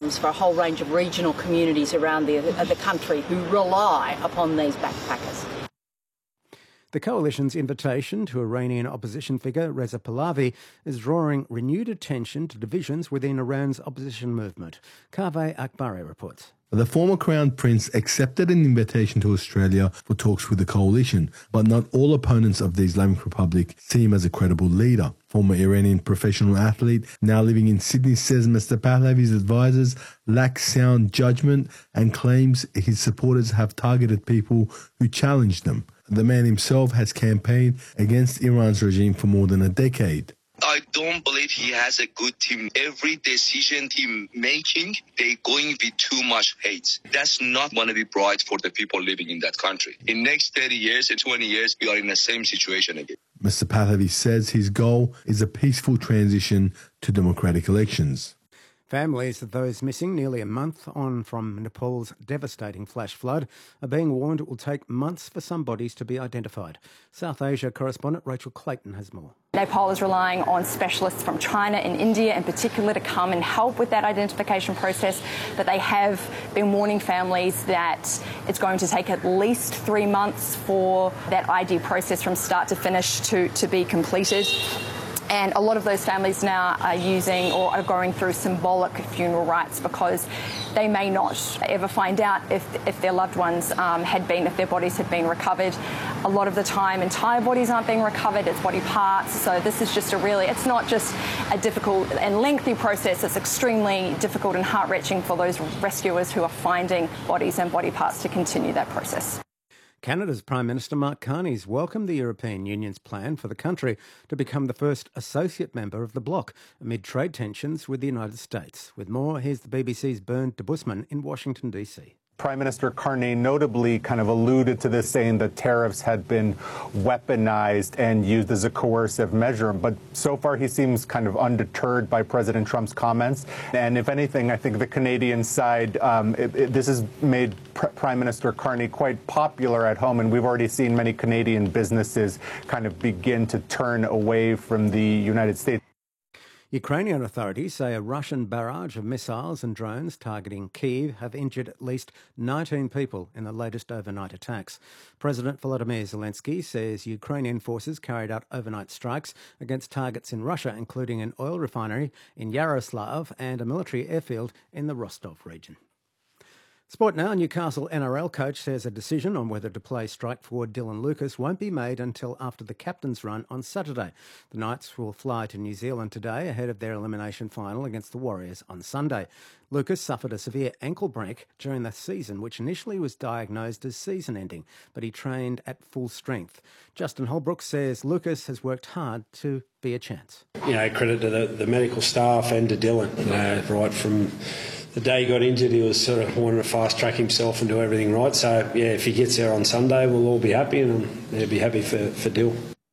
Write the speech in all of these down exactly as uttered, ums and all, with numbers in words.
jobs for a whole range of regional communities around the, the country who rely upon these backpackers. The coalition's invitation to Iranian opposition figure Reza Pahlavi is drawing renewed attention to divisions within Iran's opposition movement. Kaveh Akbari reports. The former Crown Prince accepted an invitation to Australia for talks with the coalition, but not all opponents of the Islamic Republic see him as a credible leader. Former Iranian professional athlete, now living in Sydney, says Mister Pahlavi's advisors lack sound judgment and claims his supporters have targeted people who challenge them. The man himself has campaigned against Iran's regime for more than a decade. I don't believe he has a good team. Every decision he making, they going with too much hate. That's not going to be bright for the people living in that country. In next thirty years and twenty years, we are in the same situation again. Mister Pahlavi says his goal is a peaceful transition to democratic elections. Families of those missing nearly a month on from Nepal's devastating flash flood are being warned it will take months for some bodies to be identified. South Asia correspondent Rachel Clayton has more. Nepal is relying on specialists from China and India in particular to come and help with that identification process, but they have been warning families that it's going to take at least three months for that I D process from start to finish to, to be completed. And a lot of those families now are using or are going through symbolic funeral rites because they may not ever find out if, if their loved ones um, had been, if their bodies had been recovered. A lot of the time, entire bodies aren't being recovered, it's body parts. So this is just a really, it's not just a difficult and lengthy process, it's extremely difficult and heart-wrenching for those rescuers who are finding bodies and body parts to continue that process. Canada's Prime Minister Mark Carney's welcomed the European Union's plan for the country to become the first associate member of the bloc amid trade tensions with the United States. With more, here's the B B C's Bernd de Busman in Washington, D C. Prime Minister Carney notably kind of alluded to this, saying that tariffs had been weaponized and used as a coercive measure. But so far, he seems kind of undeterred by President Trump's comments. And if anything, I think the Canadian side, um, it, it, this has made Pr- Prime Minister Carney quite popular at home. And we've already seen many Canadian businesses kind of begin to turn away from the United States. Ukrainian authorities say a Russian barrage of missiles and drones targeting Kyiv have injured at least nineteen people in the latest overnight attacks. President Volodymyr Zelensky says Ukrainian forces carried out overnight strikes against targets in Russia, including an oil refinery in Yaroslav and a military airfield in the Rostov region. Sport now. Newcastle N R L coach says a decision on whether to play strike forward Dylan Lucas won't be made until after the captain's run on Saturday. The Knights will fly to New Zealand today ahead of their elimination final against the Warriors on Sunday. Lucas suffered a severe ankle break during the season, which initially was diagnosed as season-ending, but he trained at full strength. Justin Holbrook says Lucas has worked hard to be a chance. You know, credit to the, the medical staff and to Dylan, you know, right from the day he got injured, he was sort of wanting to fast-track himself and do everything right. So, yeah, if he gets there on Sunday, we'll all be happy, and they'll be happy for, for Dill.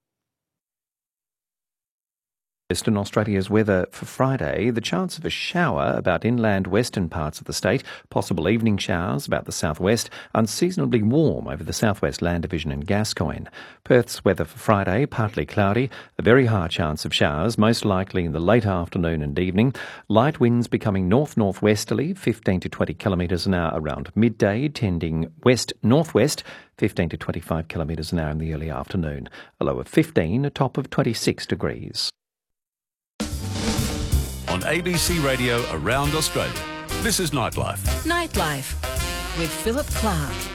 Western Australia's weather for Friday, the chance of a shower about inland western parts of the state, possible evening showers about the southwest, unseasonably warm over the southwest Land Division and Gascoyne. Perth's weather for Friday, partly cloudy, a very high chance of showers, most likely in the late afternoon and evening. Light winds becoming north-northwesterly, fifteen to twenty kilometres an hour around midday, tending west-northwest, fifteen to twenty-five kilometres an hour in the early afternoon. A low of fifteen, a top of twenty-six degrees. On A B C Radio around Australia, this is Nightlife. Nightlife with Philip Clark.